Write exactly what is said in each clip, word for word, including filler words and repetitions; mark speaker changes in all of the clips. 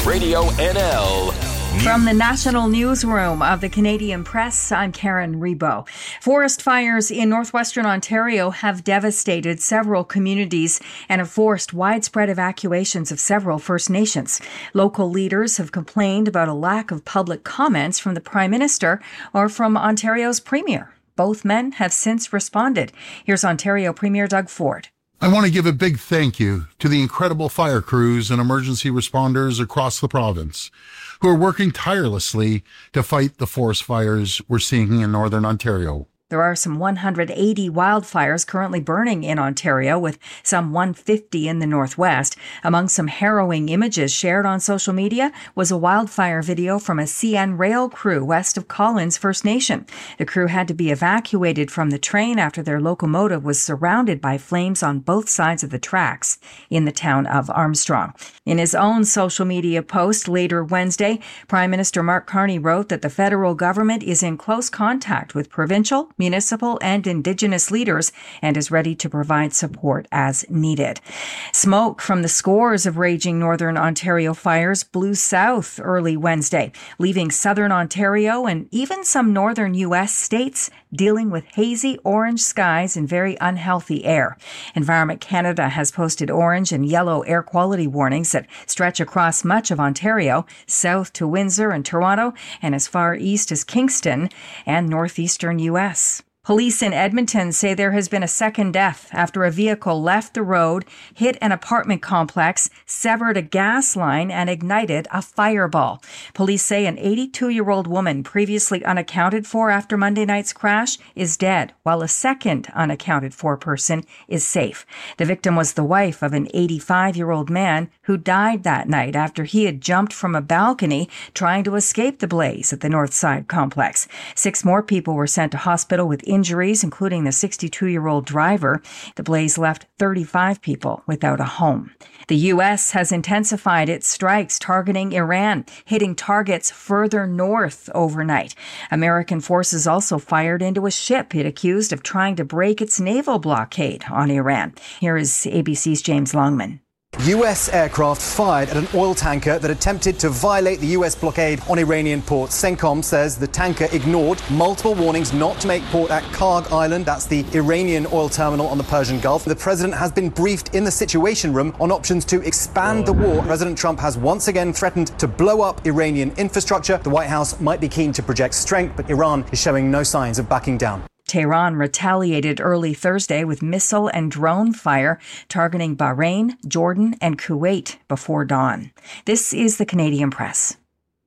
Speaker 1: Radio N L.
Speaker 2: From the National Newsroom of the Canadian Press, I'm Karen Rebo. Forest fires in northwestern Ontario have devastated several communities and have forced widespread evacuations of several First Nations. Local leaders have complained about a lack of public comments from the Prime Minister or from Ontario's Premier. Both men have since responded. Here's Ontario Premier Doug Ford.
Speaker 3: I want to give a big thank you to the incredible fire crews and emergency responders across the province who are working tirelessly to fight the forest fires we're seeing in northern Ontario.
Speaker 2: There are some one hundred eighty wildfires currently burning in Ontario, with some one hundred fifty in the northwest. Among some harrowing images shared on social media was a wildfire video from a C N Rail crew west of Collins First Nation. The crew had to be evacuated from the train after their locomotive was surrounded by flames on both sides of the tracks in the town of Armstrong. In his own social media post later Wednesday, Prime Minister Mark Carney wrote that the federal government is in close contact with provincial, municipal and Indigenous leaders and is ready to provide support as needed. Smoke from the scores of raging northern Ontario fires blew south early Wednesday, leaving southern Ontario and even some northern U S states dealing with hazy orange skies and very unhealthy air. Environment Canada has posted orange and yellow air quality warnings that stretch across much of Ontario, south to Windsor and Toronto, and as far east as Kingston and northeastern U S. Police in Edmonton say there has been a second death after a vehicle left the road, hit an apartment complex, severed a gas line, and ignited a fireball. Police say an eighty-two-year-old woman previously unaccounted for after Monday night's crash is dead, while a second unaccounted for person is safe. The victim was the wife of an eighty-five-year-old man who died that night after he had jumped from a balcony trying to escape the blaze at the Northside complex. Six more people were sent to hospital with injuries, including the sixty-two-year-old driver. The blaze left thirty-five people without a home. The U S has intensified its strikes targeting Iran, hitting targets further north overnight. American forces also fired into a ship it accused of trying to break its naval blockade on Iran. Here is A B C's James Longman.
Speaker 4: U S aircraft fired at an oil tanker that attempted to violate the U S blockade on Iranian ports. CENTCOM says the tanker ignored multiple warnings not to make port at Karg Island. That's the Iranian oil terminal on the Persian Gulf. The president has been briefed in the Situation Room on options to expand the war. President Trump has once again threatened to blow up Iranian infrastructure. The White House might be keen to project strength, but Iran is showing no signs of backing down.
Speaker 2: Tehran retaliated early Thursday with missile and drone fire targeting Bahrain, Jordan, and Kuwait before dawn. This is the Canadian Press.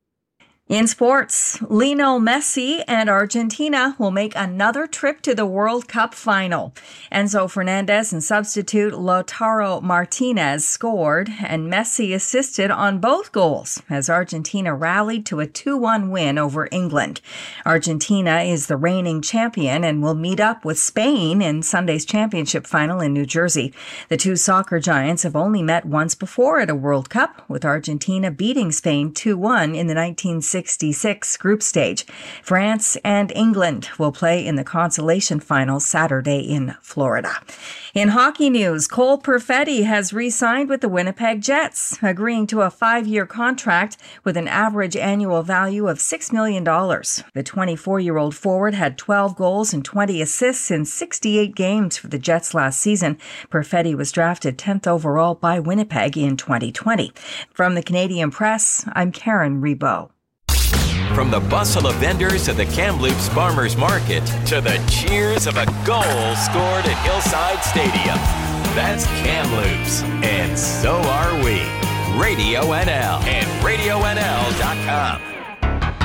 Speaker 2: In sports, Lionel Messi and Argentina will make another trip to the World Cup final. Enzo Fernandez and substitute Lautaro Martinez scored, and Messi assisted on both goals as Argentina rallied to a two one win over England. Argentina is the reigning champion and will meet up with Spain in Sunday's championship final in New Jersey. The two soccer giants have only met once before at a World Cup, with Argentina beating Spain two one in the nineteen sixty-six group stage. France and England will play in the consolation final Saturday in Florida. In hockey news, Cole Perfetti has re-signed with the Winnipeg Jets, agreeing to a five-year contract with an average annual value of six million dollars. The twenty-four-year-old forward had twelve goals and twenty assists in sixty-eight games for the Jets last season. Perfetti was drafted tenth overall by Winnipeg in twenty twenty. From the Canadian Press, I'm Karen Rebo.
Speaker 1: From the bustle of vendors at the Kamloops Farmers Market to the cheers of a goal scored at Hillside Stadium. That's Kamloops, and so are we. Radio N L and radio N L dot com.